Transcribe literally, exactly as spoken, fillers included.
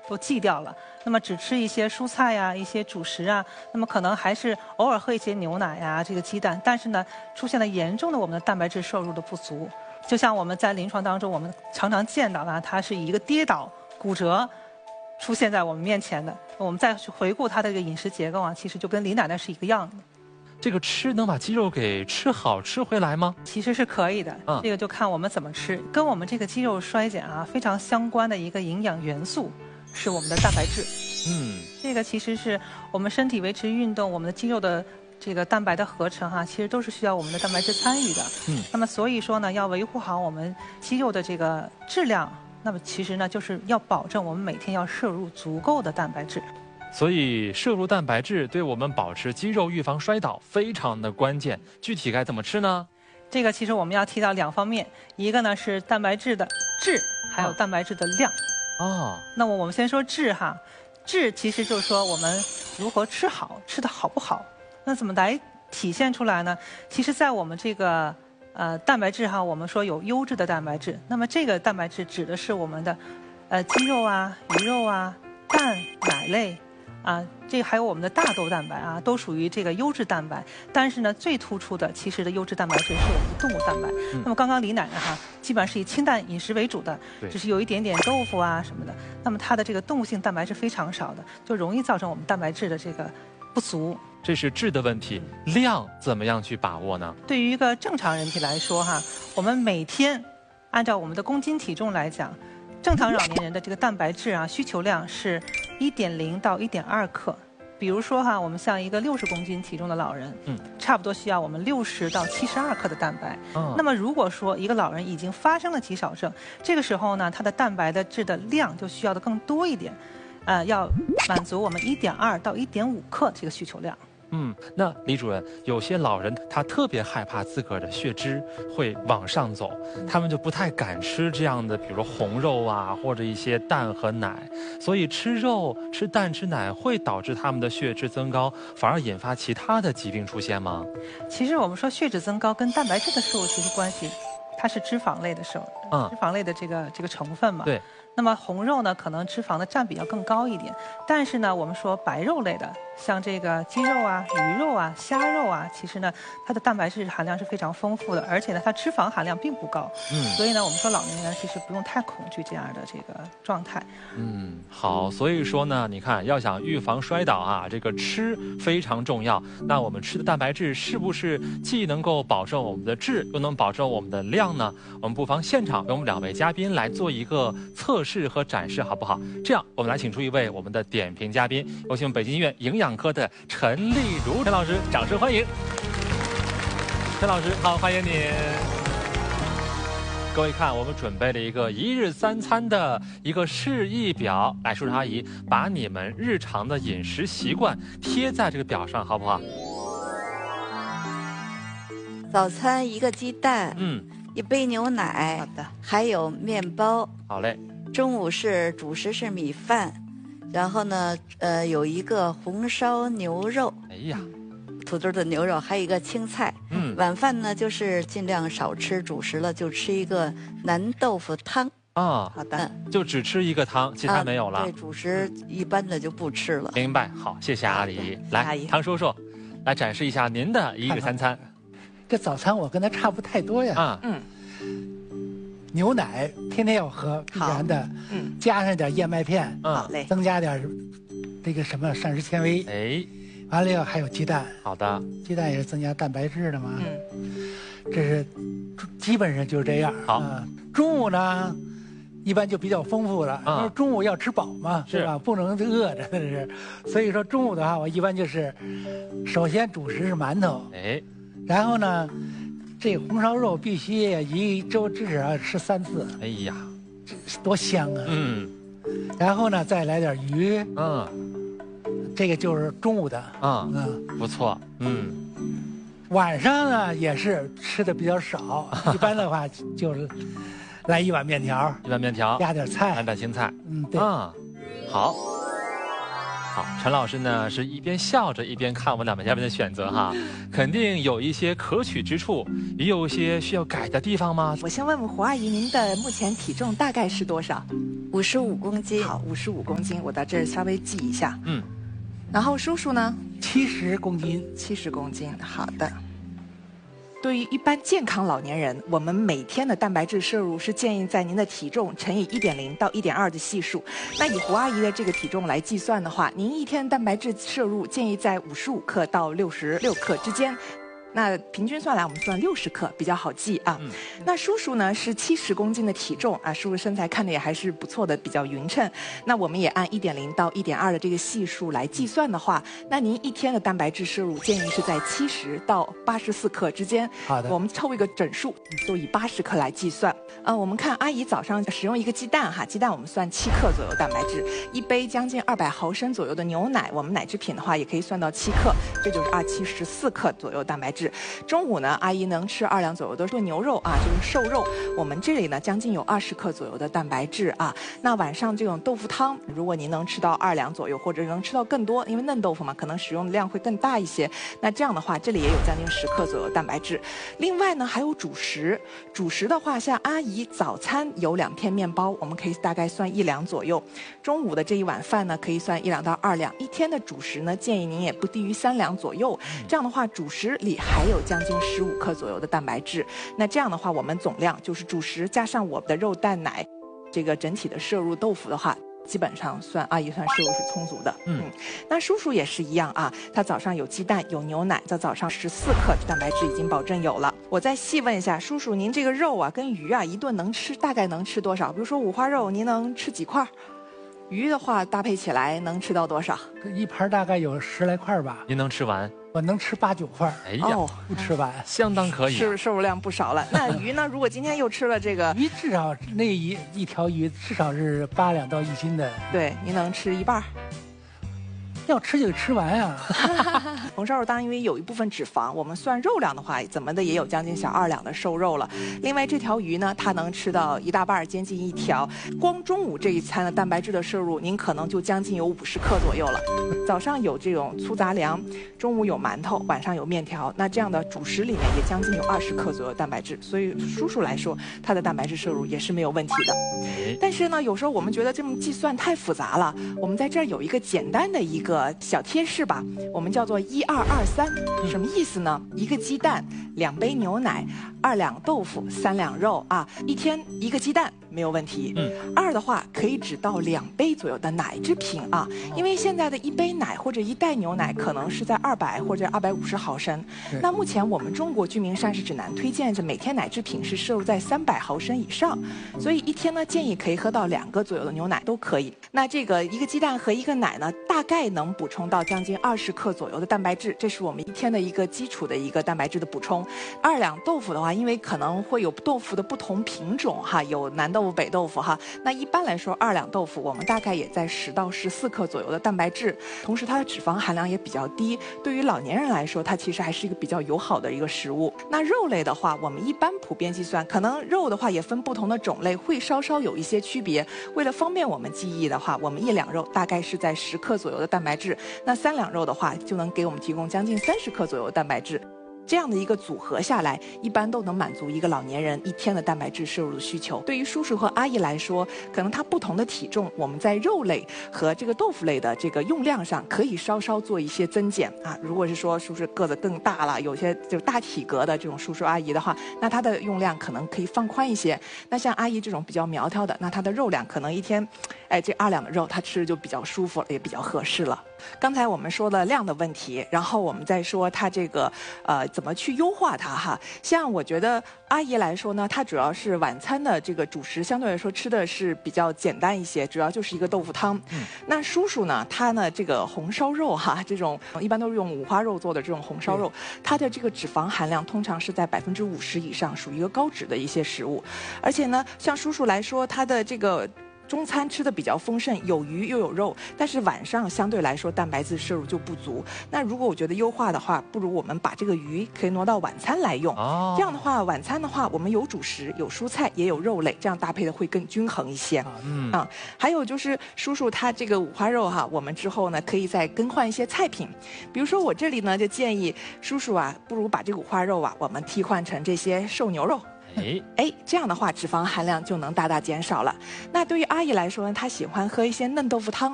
都忌掉了，那么只吃一些蔬菜呀、一些主食啊，那么可能还是偶尔喝一些牛奶呀、这个鸡蛋，但是呢，出现了严重的我们的蛋白质摄入的不足。就像我们在临床当中，我们常常见到的，它是以一个跌倒、骨折出现在我们面前的。我们再去回顾它的这个饮食结构啊，其实就跟李奶奶是一个样的。 这个吃能把肌肉给吃好吃回来吗？ 其实是可以的， 嗯、 这个就看我们怎么吃。跟我们这个肌肉衰减啊非常相关的一个营养元素是我们的蛋白质。 嗯， 这个其实是我们身体维持运动，我们的肌肉的这个蛋白的合成哈、啊，其实都是需要我们的蛋白质参与的。 嗯， 那么所以说呢，要维护好我们肌肉的这个质量，那么其实呢，就是要保证我们每天要摄入足够的蛋白质。 所以摄入蛋白质对我们保持肌肉、预防摔倒非常的关键。具体该怎么吃呢？ 这个其实我们要提到两方面，一个呢是蛋白质的质，还有蛋白质的量。 哦， 那么我们先说质哈，质其实就是说我们如何吃好，吃的好不好？那怎么来体现出来呢？其实，在我们这个呃蛋白质哈，我们说有优质的蛋白质，那么这个蛋白质指的是我们的呃鸡肉啊、鱼肉啊、蛋、奶类。啊，这还有我们的大豆蛋白啊，都属于这个优质蛋白。但是呢，最突出的其实的优质蛋白质是我们的动物蛋白。嗯、那么刚刚李奶奶哈，基本上是以清淡饮食为主的，只是有一点点豆腐啊什么的。那么它的这个动物性蛋白是非常少的，就容易造成我们蛋白质的这个不足。 这是质的问题，量怎么样去把握呢？ 对于一个正常人体来说哈，我们每天按照我们的公斤体重来讲。正常老年人的这个蛋白质啊需求量是一点零到一点二克，比如说哈，我们像一个六十公斤体重的老人，嗯，差不多需要我们六十到七十二克的蛋白。哦、那么如果说一个老人已经发生了肌少症，这个时候呢，他的蛋白的质的量就需要的更多一点，呃，要满足我们一点二到一点五克这个需求量。 嗯，那李主任，有些老人他特别害怕自个儿的血脂会往上走，他们就不太敢吃这样的，比如说红肉啊，或者一些蛋和奶。所以吃肉、吃蛋、吃奶会导致他们的血脂增高，反而引发其他的疾病出现吗？ 其实我们说血脂增高跟蛋白质的摄入其实关系，它是脂肪类的摄入，嗯，脂肪类的这个这个成分嘛。 对。 那么红肉呢，可能脂肪的占比要更高一点，但是呢，我们说白肉类的，像这个鸡肉啊、鱼肉啊、虾肉啊，其实呢，它的蛋白质含量是非常丰富的，而且呢，它脂肪含量并不高。嗯，所以呢，我们说老年人其实不用太恐惧这样的这个状态。 嗯，好，所以说呢，你看，要想预防摔倒啊，这个吃非常重要。那我们吃的蛋白质是不是既能够保证我们的质，又能保证我们的量呢？我们不妨现场给我们两位嘉宾来做一个测试。试和展示好不好？这样，我们来请出一位我们的点评嘉宾，有请北京医院营养科的陈丽如陈老师，掌声欢迎。陈老师好，欢迎您。各位看，我们准备了一个一日三餐的一个示意表，来，叔叔阿姨把你们日常的饮食习惯贴在这个表上，好不好？ 早餐一个鸡蛋， 嗯。 一杯牛奶， 好的， 还有面包。 好嘞。 中午是主食是米饭，然后呢，呃，有一个红烧牛肉。 哎呀， 土豆的牛肉，还有一个青菜。嗯。晚饭呢，就是尽量少吃主食了，就吃一个南豆腐汤。 啊， 好的， 嗯，就只吃一个汤，其他没有了。 啊、对，主食一般的就不吃了。 明白，好，谢谢阿姨。来，唐叔叔，来展示一下您的一日三餐。 这早餐我跟他差不太多呀。啊，嗯，牛奶天天要喝，必然的。嗯，加上点燕麦片， 好嘞， 增加点这个什么膳食纤维。 哎， 完了以后还有鸡蛋。 好的， 鸡蛋也是增加蛋白质的嘛。嗯，这是基本上就是这样。 好， 啊，中午呢，一般就比较丰富了，因为中午要吃饱嘛，是吧？不能饿着，这是。所以说中午的话，我一般就是，首先主食是馒头。 哎。 然后呢，这红烧肉必须一周至少要吃三次。 哎呀， 多香啊！ 嗯。 然后呢，再来点鱼。 嗯。 这个就是中午的。 嗯嗯，不错。嗯。 晚上呢也是吃的比较少，一般的话就是来一碗面条。 一碗面条。 加点菜。 来点青菜。 嗯，对。 嗯，好。 好，陈老师呢是一边笑着一边看我们两位嘉宾的选择哈，肯定有一些可取之处，也有一些需要改的地方吗？ 我先问问胡阿姨，您的目前体重大概是多少？ 五十五公斤。 好，五十五公斤，我到这儿稍微记一下。 嗯。 然后叔叔呢？ 七十公斤。 七十公斤，好的。对于一般健康老年人，我们每天的蛋白质摄入是建议在您的体重乘以一点零到一点二的系数。那以胡阿姨的这个体重来计算的话，您一天蛋白质摄入建议在五十五克到六十六克之间。那平均算来，我们算六十克比较好记啊。嗯、那叔叔呢是七十公斤的体重啊，叔叔身材看着也还是不错的，比较匀称。那我们也按一点零到一点二的这个系数来计算的话，那您一天的蛋白质摄入建议是在七十到八十四克之间。 好的， 我们凑一个整数，就以八十克来计算。呃，我们看阿姨早上使用一个鸡蛋哈，鸡蛋我们算七克左右蛋白质，一杯将近二百毫升左右的牛奶，我们奶制品的话也可以算到七克，这就是二七十四克左右蛋白质。中午呢，阿姨能吃二两左右的炖牛肉啊，就是瘦肉。我们这里呢，将近有二十克左右的蛋白质啊。那晚上这种豆腐汤，如果您能吃到二两左右，或者能吃到更多，因为嫩豆腐嘛，可能使用的量会更大一些。那这样的话，这里也有将近十克左右的蛋白质。另外呢，还有主食。主食的话，像阿姨早餐有两片面包，我们可以大概算一两左右。中午的这一碗饭呢，可以算一两到二两。一天的主食呢，建议您也不低于三两左右。这样的话，主食里还有将近十五克左右的蛋白质。那这样的话，我们总量就是主食加上我们的肉蛋奶，这个整体的摄入豆腐的话，基本上算阿姨算摄入是充足的。嗯，嗯那叔叔也是一样啊，他早上有鸡蛋有牛奶，在早上十四克蛋白质已经保证有了。我再细问一下叔叔，您这个肉啊跟鱼啊一顿能吃大概能吃多少？比如说五花肉，您能吃几块？鱼的话搭配起来能吃到多少？ 一盘大概有十来块吧。 您能吃完？ 我能吃八九块。 哎呀， 哦、 不吃完， 相当可以、啊， 是摄入量不少了。那鱼呢？如果今天又吃了这个鱼，至少那一一条鱼至少是八两到一斤的。 对，您能吃一半？ 要吃就吃完呀、 啊。红烧肉当然因为有一部分脂肪，我们算肉量的话，怎么的也有将近小二两的瘦肉了。另外这条鱼呢，它能吃到一大半，接近一条。光中午这一餐的蛋白质的摄入，您可能就将近有五十克左右了。早上有这种粗杂粮，中午有馒头，晚上有面条，那这样的主食里面也将近有二十克左右蛋白质。所以叔叔来说，他的蛋白质摄入也是没有问题的。但是呢，有时候我们觉得这么计算太复杂了，我们在这儿有一个简单的一个小贴士吧，我们叫做一二二三，什么意思呢？一个鸡蛋，两杯牛奶，二两豆腐，三两肉啊，一天一个鸡蛋没有问题。嗯，二的话可以只到两杯左右的奶制品啊，因为现在的一杯奶或者一袋牛奶可能是在二百或者二百五十毫升，那目前我们中国居民膳食指南推荐着每天奶制品是摄入在三百毫升以上，所以一天呢建议可以喝到两个左右的牛奶都可以。那这个一个鸡蛋和一个奶呢，大概能补充到将近二十克左右的蛋白质，这是我们一天的一个基础的一个蛋白质的补充。二两豆腐的话，因为可能会有豆腐的不同品种哈，有南豆腐、北豆腐哈，那一般来说二两豆腐我们大概也在十到十四克左右的蛋白质，同时它的脂肪含量也比较低，对于老年人来说，它其实还是一个比较友好的一个食物。那肉类的话，我们一般普遍计算，可能肉的话也分不同的种类，会稍稍有一些区别。为了方便我们记忆的话，我们一两肉大概是在十克左右的蛋白质，那三两肉的话就能给我们提供将近三十克左右的蛋白质。这样的一个组合下来，一般都能满足一个老年人一天的蛋白质摄入的需求。对于叔叔和阿姨来说，可能他不同的体重，我们在肉类和这个豆腐类的这个用量上可以稍稍做一些增减啊。如果是说叔叔个子更大了，有些就大体格的这种叔叔阿姨的话，那他的用量可能可以放宽一些。那像阿姨这种比较苗条的，那他的肉量可能一天，哎，这二两的肉他吃就比较舒服了，也比较合适了。刚才我们说了量的问题，然后我们再说它这个呃怎么去优化它哈。像我觉得阿姨来说呢，她主要是晚餐的这个主食相对来说吃的是比较简单一些，主要就是一个豆腐汤。嗯、那叔叔呢，他呢这个红烧肉哈，这种一般都是用五花肉做的这种红烧肉，它的这个脂肪含量通常是在百分之五十以上，属于一个高脂的一些食物。而且呢，像叔叔来说，他的这个中餐吃的比较丰盛，有鱼又有肉，但是晚上相对来说蛋白质摄入就不足。那如果我觉得优化的话，不如我们把这个鱼可以挪到晚餐来用。哦，这样的话，晚餐的话，我们有主食，有蔬菜，也有肉类，这样搭配的会更均衡一些。嗯啊，还有就是叔叔他这个五花肉哈，我们之后呢可以再更换一些菜品，比如说我这里呢就建议叔叔啊，不如把这个五花肉啊，我们替换成这些瘦牛肉。哎哎，这样的话脂肪含量就能大大减少了。那对于阿姨来说呢，她喜欢喝一些嫩豆腐汤，